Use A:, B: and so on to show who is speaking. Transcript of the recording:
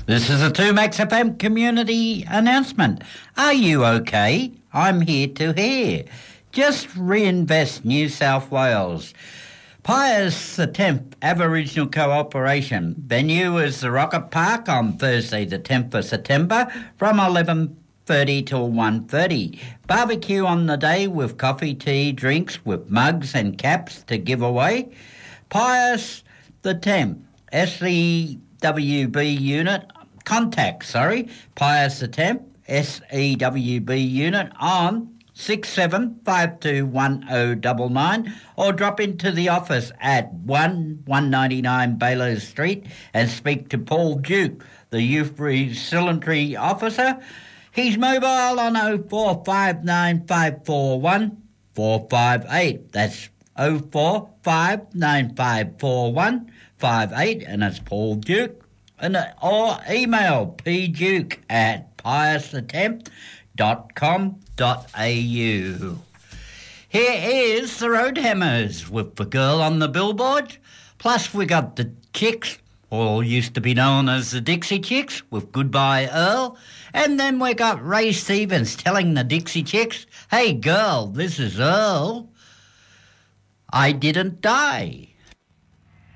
A: This is a 2Max FM community announcement. Are you okay? I'm here to hear. Just Reinvest New South Wales. Pius the 10th Aboriginal Cooperation. Venue is the Rocket Park on Thursday the 10th of September from 11:30 till 1:30. Barbecue on the day with coffee, tea, drinks with mugs and caps to give away. Pius the 10th SEWB unit. Pius the 10th SEWB unit on 67521099 or drop into the office at 199 Baylor Street and speak to Paul Duke, the Youth Auxiliary Officer. He's mobile on 0459541458. That's 0459541458, and that's Paul Duke. Or email pduke@pius10th.com.au. Here is the Roadhammers with The Girl on the Billboard. Plus we got the Chicks, or used to be known as the Dixie Chicks, with Goodbye Earl. And then we got Ray Stevens telling the Dixie Chicks, "Hey girl, this is Earl. I didn't die."